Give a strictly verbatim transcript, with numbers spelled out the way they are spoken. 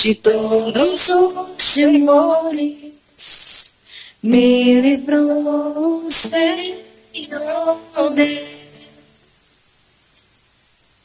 de todos os temores, me livrou o Senhor Deus.